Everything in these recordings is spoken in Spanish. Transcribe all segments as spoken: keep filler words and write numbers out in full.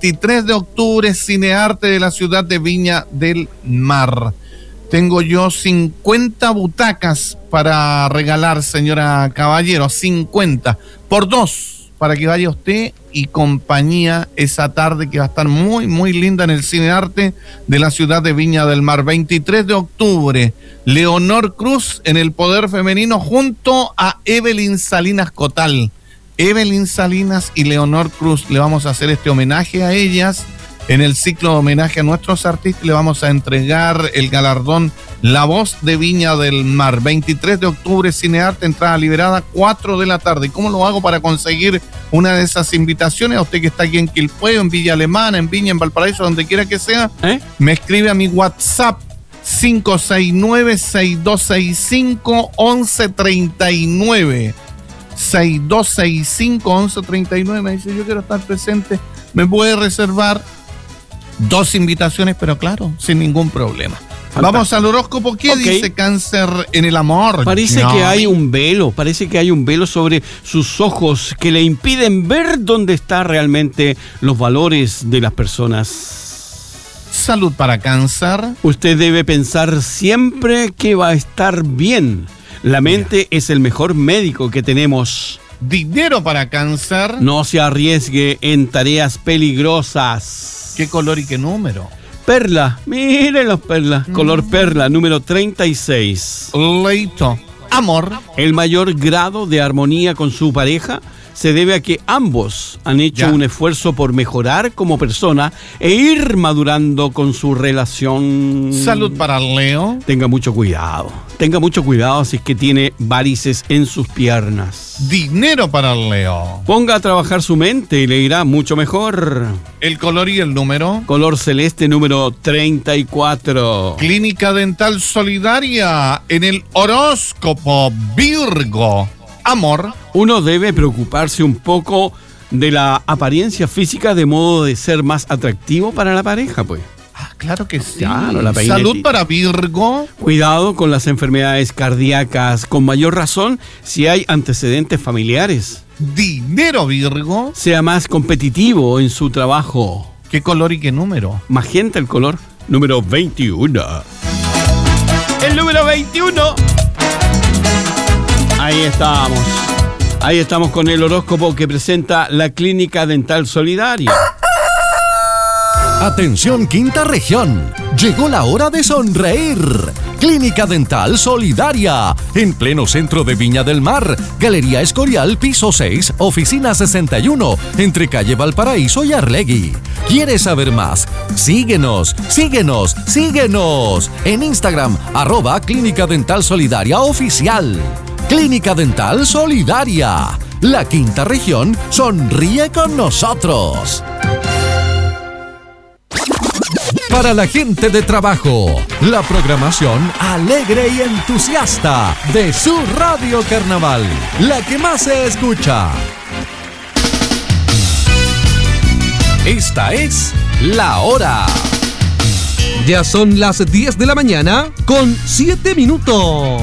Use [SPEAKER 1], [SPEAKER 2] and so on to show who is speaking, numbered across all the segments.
[SPEAKER 1] veintitrés de octubre, Cinearte de la ciudad de Viña del Mar. Tengo yo cincuenta butacas para regalar, señora Caballero, cincuenta por dos, para que vaya usted y compañía esa tarde que va a estar muy, muy linda en el Cinearte de la ciudad de Viña del Mar. veintitrés de octubre, Leonor Cruz en el Poder Femenino junto a Evelyn Salinas Cotal. Evelyn Salinas y Leonor Cruz, le vamos a hacer este homenaje a ellas en el ciclo de homenaje a nuestros artistas. Le vamos a entregar el galardón La Voz de Viña del Mar. veintitrés de octubre, Cinearte, entrada liberada, cuatro de la tarde. ¿Y cómo lo hago para conseguir una de esas invitaciones? A usted que está aquí en Quilpueo, en Villa Alemana, en Viña, en Valparaíso, donde quiera que sea, ¿Eh? me escribe a mi WhatsApp cinco seis nueve, seis dos seis cinco, once treinta y nueve. seis dos seis cinco, once treinta y nueve. Me dice, yo quiero estar presente. Me puede reservar dos invitaciones, pero claro, sin ningún problema. Fantástico. Vamos al horóscopo. ¿Qué okay. dice Cáncer en el amor?
[SPEAKER 2] Parece
[SPEAKER 1] no.
[SPEAKER 2] que hay un velo, parece que hay un velo sobre sus ojos que le impiden ver dónde están realmente los valores de las personas.
[SPEAKER 1] Salud para Cáncer.
[SPEAKER 2] Usted debe pensar siempre que va a estar bien. La mente Mira. es el mejor médico que tenemos.
[SPEAKER 1] Dinero para Cáncer.
[SPEAKER 2] No se arriesgue en tareas peligrosas.
[SPEAKER 1] ¿Qué color y qué número?
[SPEAKER 2] Perla, miren los perlas. Mm. Color perla, número treinta y seis.
[SPEAKER 1] Leito. Amor.
[SPEAKER 2] El mayor grado de armonía con su pareja se debe a que ambos han hecho ya. un esfuerzo por mejorar como persona e ir madurando con su relación.
[SPEAKER 1] Salud para Leo.
[SPEAKER 2] Tenga mucho cuidado. Tenga mucho cuidado si es que tiene varices en sus piernas.
[SPEAKER 1] Dinero para Leo.
[SPEAKER 2] Ponga a trabajar su mente y le irá mucho mejor.
[SPEAKER 1] El color y el número.
[SPEAKER 2] Color celeste, número treinta y cuatro.
[SPEAKER 1] Clínica Dental Solidaria en el horóscopo Virgo. Amor.
[SPEAKER 2] Uno debe preocuparse un poco de la apariencia física de modo de ser más atractivo para la pareja, pues.
[SPEAKER 1] Ah, claro que sí.
[SPEAKER 2] Claro, la
[SPEAKER 1] Salud para Virgo.
[SPEAKER 2] Cuidado con las enfermedades cardíacas, con mayor razón si hay antecedentes familiares.
[SPEAKER 1] Dinero, Virgo.
[SPEAKER 2] Sea más competitivo en su trabajo.
[SPEAKER 1] ¿Qué color y qué número?
[SPEAKER 2] Magenta el color, número veintiuno. El número veintiuno. Ahí estamos. Ahí estamos con el horóscopo que presenta la Clínica Dental Solidaria.
[SPEAKER 3] Atención Quinta Región, llegó la hora de sonreír. Clínica Dental Solidaria, en pleno centro de Viña del Mar, Galería Escorial, piso seis, oficina sesenta y uno, entre calle Valparaíso y Arlegui. ¿Quieres saber más? Síguenos, síguenos, síguenos. En Instagram, arroba Clínica Dental Solidaria Oficial. Clínica Dental Solidaria. La Quinta Región sonríe con nosotros. Para la gente de trabajo, la programación alegre y entusiasta de su Radio Carnaval, la que más se escucha. Esta es La Hora.
[SPEAKER 4] Ya son las diez de la mañana con siete minutos.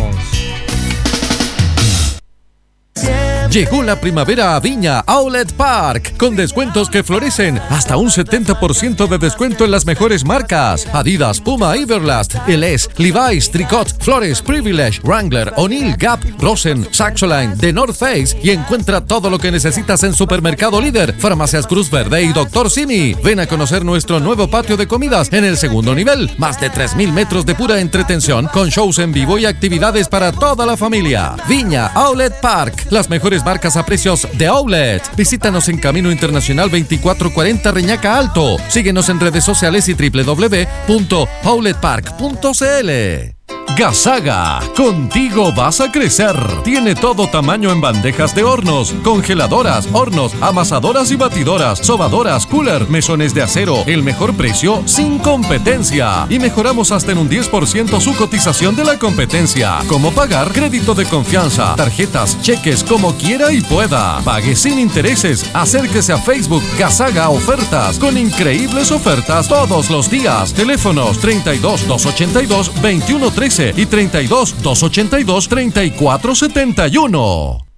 [SPEAKER 3] Llegó la primavera a Viña Outlet Park, con descuentos que florecen, hasta un setenta por ciento de descuento en las mejores marcas: Adidas, Puma, Everlast, L S, Levi's, Tricot, Flores, Privilege, Wrangler, O'Neill, Gap, Rosen, Saxoline, The North Face, y encuentra todo lo que necesitas en Supermercado Líder, Farmacias Cruz Verde y Doctor Simi. Ven a conocer nuestro nuevo patio de comidas en el segundo nivel, más de tres mil metros de pura entretención, con shows en vivo y actividades para toda la familia. Viña Outlet Park, las mejores marcas a precios de outlet. Visítanos en Camino Internacional veinticuatro cuarenta Reñaca Alto. Síguenos en redes sociales y doble u doble u doble u punto outlet park punto c l. Gasaga, contigo vas a crecer. Tiene todo tamaño en bandejas de hornos, congeladoras, hornos, amasadoras y batidoras, sobadoras, cooler, mesones de acero. El mejor precio sin competencia. Y mejoramos hasta en un diez por ciento su cotización de la competencia. ¿Cómo pagar? Crédito de confianza, tarjetas, cheques, como quiera y pueda. Pague sin intereses. Acérquese a Facebook Gasaga Ofertas, con increíbles ofertas todos los días. Teléfonos treinta y dos, doscientos ochenta y dos, veintiuno trece y treinta y dos, doscientos ochenta y dos, treinta y cuatro setenta y uno.